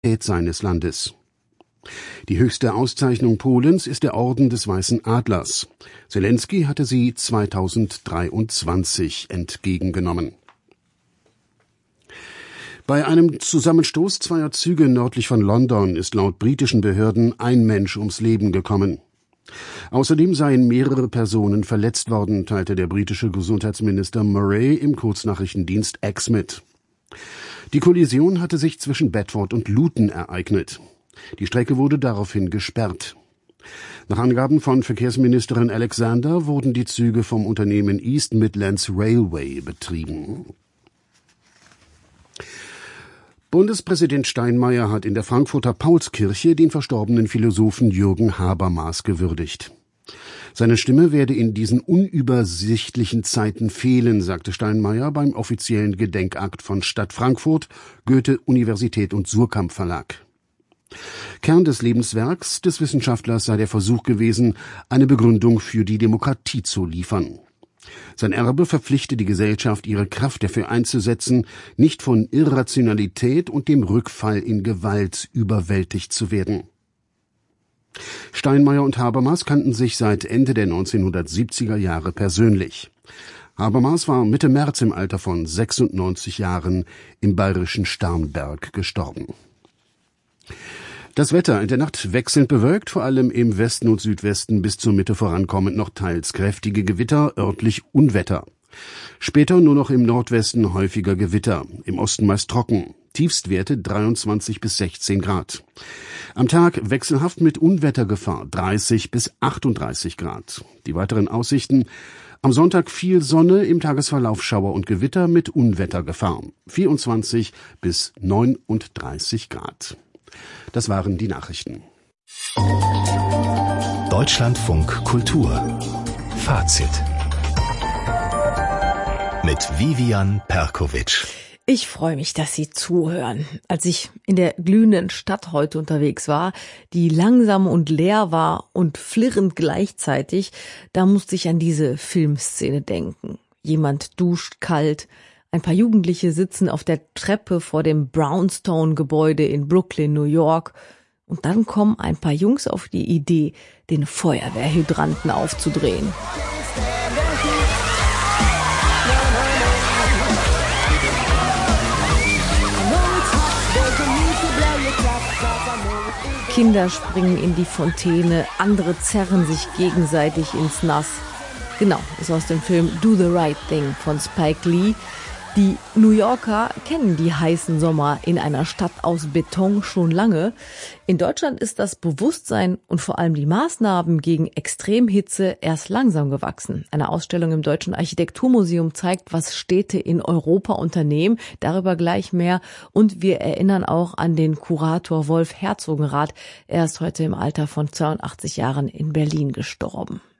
seines Landes. Die höchste Auszeichnung Polens ist der Orden des Weißen Adlers. Selenskyj hatte sie 2023 entgegengenommen. Bei einem Zusammenstoß zweier Züge nördlich von London ist laut britischen Behörden ein Mensch ums Leben gekommen. Außerdem seien mehrere Personen verletzt worden, teilte der britische Gesundheitsminister Murray im Kurznachrichtendienst X mit. Die Kollision hatte sich zwischen Bedford und Luton ereignet. Die Strecke wurde daraufhin gesperrt. Nach Angaben von Verkehrsministerin Alexander wurden die Züge vom Unternehmen East Midlands Railway betrieben. Bundespräsident Steinmeier hat in der Frankfurter Paulskirche den verstorbenen Philosophen Jürgen Habermas gewürdigt. Seine Stimme werde in diesen unübersichtlichen Zeiten fehlen, sagte Steinmeier beim offiziellen Gedenkakt von Stadt Frankfurt, Goethe-Universität und Suhrkamp Verlag. Kern des Lebenswerks des Wissenschaftlers sei der Versuch gewesen, eine Begründung für die Demokratie zu liefern. Sein Erbe verpflichte die Gesellschaft, ihre Kraft dafür einzusetzen, nicht von Irrationalität und dem Rückfall in Gewalt überwältigt zu werden. Steinmeier und Habermas kannten sich seit Ende der 1970er Jahre persönlich. Habermas war Mitte März im Alter von 96 Jahren im bayerischen Starnberg gestorben. Das Wetter: in der Nacht wechselnd bewölkt, vor allem im Westen und Südwesten bis zur Mitte vorankommend noch teils kräftige Gewitter, örtlich Unwetter. Später nur noch im Nordwesten häufiger Gewitter, im Osten meist trocken. Tiefstwerte 23 bis 16 Grad. Am Tag wechselhaft mit Unwettergefahr 30 bis 38 Grad. Die weiteren Aussichten: am Sonntag viel Sonne, im Tagesverlauf Schauer und Gewitter mit Unwettergefahr 24 bis 39 Grad. Das waren die Nachrichten. Deutschlandfunk Kultur. Fazit. Mit Vivian Perkovic. Ich freue mich, dass Sie zuhören. Als ich in der glühenden Stadt heute unterwegs war, die langsam und leer war und flirrend gleichzeitig, da musste ich an diese Filmszene denken. Jemand duscht kalt. Ein paar Jugendliche sitzen auf der Treppe vor dem Brownstone-Gebäude in Brooklyn, New York. Und dann kommen ein paar Jungs auf die Idee, den Feuerwehrhydranten aufzudrehen. Kinder springen in die Fontäne, andere zerren sich gegenseitig ins Nass. Genau, ist aus dem Film Do the Right Thing von Spike Lee. Die New Yorker kennen die heißen Sommer in einer Stadt aus Beton schon lange. In Deutschland ist das Bewusstsein und vor allem die Maßnahmen gegen Extremhitze erst langsam gewachsen. Eine Ausstellung im Deutschen Architekturmuseum zeigt, was Städte in Europa unternehmen. Darüber gleich mehr. Und wir erinnern auch an den Kurator Wolf Herzogenrath. Er ist heute im Alter von 82 Jahren in Berlin gestorben.